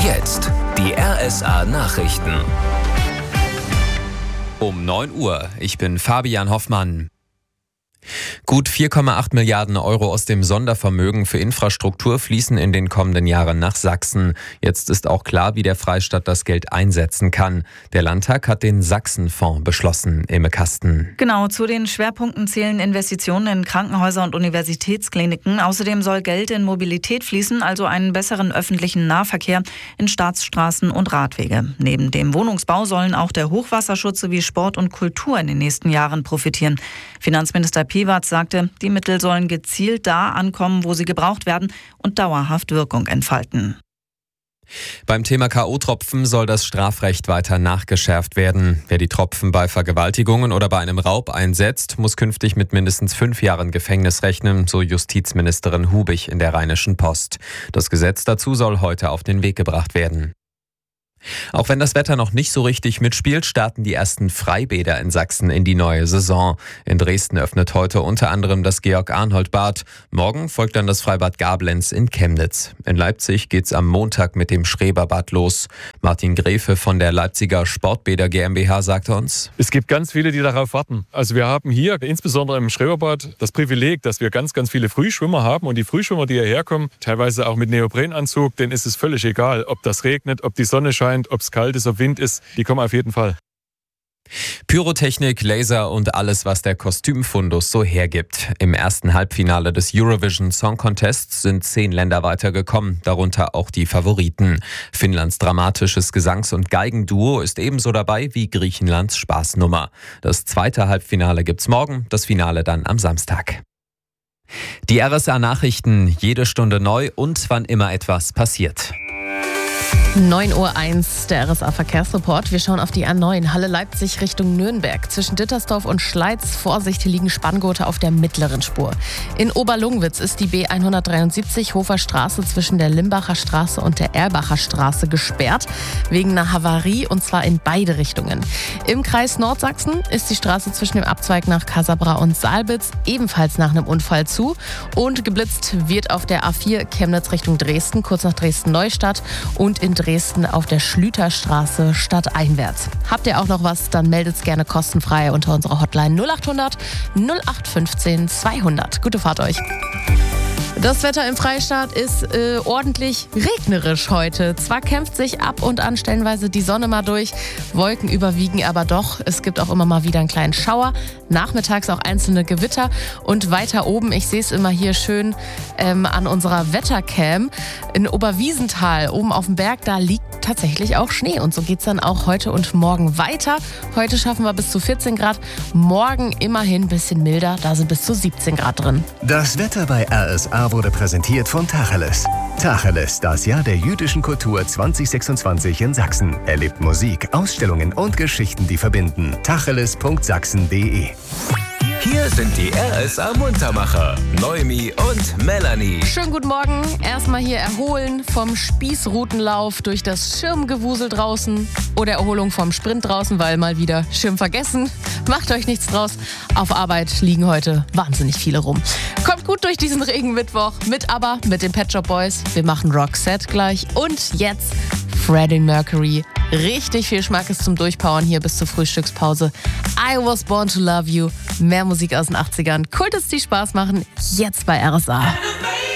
jetzt die RSA Nachrichten. Um 9 Uhr. Ich bin Fabian Hoffmann. Gut 4,8 Milliarden Euro aus dem Sondervermögen für Infrastruktur fließen in den kommenden Jahren nach Sachsen. Jetzt ist auch klar, wie der Freistaat das Geld einsetzen kann. Der Landtag hat den Sachsenfonds beschlossen. Imme Kasten. Genau, zu den Schwerpunkten zählen Investitionen in Krankenhäuser und Universitätskliniken. Außerdem soll Geld in Mobilität fließen, also einen besseren öffentlichen Nahverkehr in Staatsstraßen und Radwege. Neben dem Wohnungsbau sollen auch der Hochwasserschutz sowie Sport und Kultur in den nächsten Jahren profitieren. Finanzminister Piewatz sagte, die Mittel sollen gezielt da ankommen, wo sie gebraucht werden und dauerhaft Wirkung entfalten. Beim Thema K.O.-Tropfen soll das Strafrecht weiter nachgeschärft werden. Wer die Tropfen bei Vergewaltigungen oder bei einem Raub einsetzt, muss künftig mit mindestens 5 Jahren Gefängnis rechnen, so Justizministerin Hubig in der Rheinischen Post. Das Gesetz dazu soll heute auf den Weg gebracht werden. Auch wenn das Wetter noch nicht so richtig mitspielt, starten die ersten Freibäder in Sachsen in die neue Saison. In Dresden öffnet heute unter anderem das Georg-Arnhold-Bad. Morgen folgt dann das Freibad Gablenz in Chemnitz. In Leipzig geht's am Montag mit dem Schreberbad los. Martin Gräfe von der Leipziger Sportbäder GmbH sagte uns: Es gibt ganz viele, die darauf warten. Also wir haben hier insbesondere im Schreberbad das Privileg, dass wir ganz, ganz viele Frühschwimmer haben. Und die Frühschwimmer, die hierher kommen, teilweise auch mit Neoprenanzug, denen ist es völlig egal, ob das regnet, ob die Sonne scheint, ob es kalt ist, ob Wind ist, die kommen auf jeden Fall. Pyrotechnik, Laser und alles, was der Kostümfundus so hergibt. Im ersten Halbfinale des Eurovision Song Contests sind 10 Länder weitergekommen, darunter auch die Favoriten. Finnlands dramatisches Gesangs- und Geigenduo ist ebenso dabei wie Griechenlands Spaßnummer. Das zweite Halbfinale gibt's morgen, das Finale dann am Samstag. Die RSA Nachrichten, jede Stunde neu und wann immer etwas passiert. 9.01 Uhr, der RSA Verkehrsreport. Wir schauen auf die A9 Halle Leipzig Richtung Nürnberg. Zwischen Dittersdorf und Schleiz, Vorsicht, hier liegen Spanngurte auf der mittleren Spur. In Oberlungwitz ist die B173 Hofer Straße zwischen der Limbacher Straße und der Erbacher Straße gesperrt, wegen einer Havarie, und zwar in beide Richtungen. Im Kreis Nordsachsen ist die Straße zwischen dem Abzweig nach Casabra und Saalbitz ebenfalls nach einem Unfall zu. Und geblitzt wird auf der A4 Chemnitz Richtung Dresden, kurz nach Dresden-Neustadt, und in Dresden auf der Schlüterstraße stadteinwärts. Habt ihr auch noch was, dann meldet's gerne kostenfrei unter unserer Hotline 0800 0815 200. Gute Fahrt euch. Das Wetter im Freistaat ist ordentlich regnerisch heute. Zwar kämpft sich ab und an stellenweise die Sonne mal durch, Wolken überwiegen aber doch. Es gibt auch immer mal wieder einen kleinen Schauer, nachmittags auch einzelne Gewitter und weiter oben, ich sehe es immer hier schön an unserer Wettercam, in Oberwiesenthal, oben auf dem Berg, da liegt tatsächlich auch Schnee. Und so geht es dann auch heute und morgen weiter. Heute schaffen wir bis zu 14 Grad, morgen immerhin ein bisschen milder, da sind bis zu 17 Grad drin. Das Wetter bei RSA wurde präsentiert von Tacheles. Tacheles, das Jahr der jüdischen Kultur 2026 in Sachsen. Erlebt Musik, Ausstellungen und Geschichten, die verbinden. Tacheles.sachsen.de. Hier sind die RSA Muntermacher, Noemi und Melanie. Schönen guten Morgen. Erstmal hier erholen vom Spießrutenlauf durch das Schirmgewusel draußen oder Erholung vom Sprint draußen, weil mal wieder Schirm vergessen. Macht euch nichts draus. Auf Arbeit liegen heute wahnsinnig viele rum. Kommt gut durch diesen Regenmittwoch mit den Pet Shop Boys. Wir machen Roxette gleich und jetzt Freddie Mercury. Richtig viel Schmackes zum Durchpowern hier bis zur Frühstückspause. I Was Born to Love You. Mehr Musik aus den 80ern. Kultus, die Spaß machen. Jetzt bei RSA.